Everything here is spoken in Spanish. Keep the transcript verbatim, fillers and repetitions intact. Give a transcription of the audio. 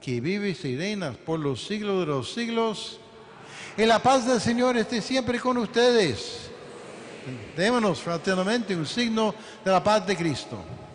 que vives y reinas por los siglos de los siglos. Y la paz del Señor esté siempre con ustedes. Démonos fraternamente un signo de la paz de Cristo.